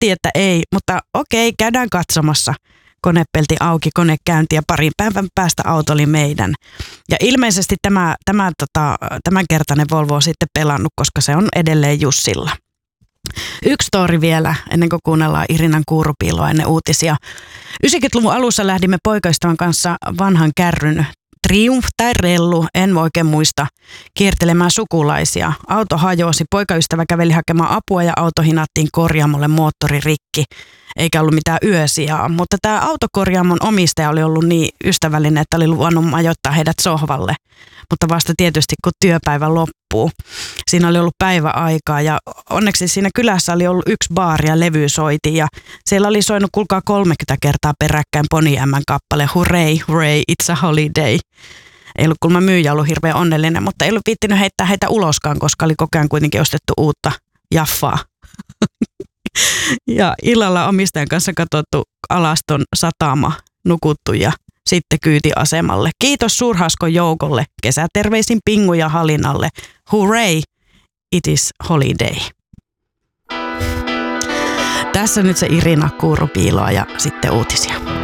sanottiin, että ei, mutta okei, käydään katsomassa. Konepelti auki, kone käynti ja parin päivän päästä auto oli meidän. Ja ilmeisesti tämänkertainen Volvo on sitten pelannut, koska se on edelleen Jussilla. Yksi story vielä, ennen kuin kuunnellaan Irinan kuurupiiloa ennen uutisia. 90-luvun alussa lähdimme poikaystävän kanssa vanhan kärryn Triumph tai Rellu, en oikein muista, kiertelemään sukulaisia. Auto hajosi, poikaystävä käveli hakemaan apua ja auto hinattiin korjaamolle moottori rikki. Eikä ollut mitään yösijaa, mutta tämä autokorjaamon omistaja oli ollut niin ystävällinen, että oli luvannut majoittaa heidät sohvalle. Mutta vasta tietysti kun työpäivä loppuu. Siinä oli ollut päiväaikaa ja onneksi siinä kylässä oli ollut yksi baari ja levysoiti ja siellä oli soinut kuulkaa 30 kertaa peräkkäin Bonnie M:n kappale Hooray, hooray, it's a holiday. Ei ollut kuulemma myyjä ollut hirveän onnellinen, mutta ei ollut viittinyt heittää heitä uloskaan, koska oli koko ajan kuitenkin ostettu uutta jaffaa. Ja illalla omistajan kanssa katsottu alaston satama, nukuttu ja sitten kyytiasemalle. Kiitos suurhaaskon joukolle. Kesäterveisin Pingu ja Halinalle. Hooray, it is holiday. Tässä nyt se Irina kuurupiiloa ja sitten uutisia.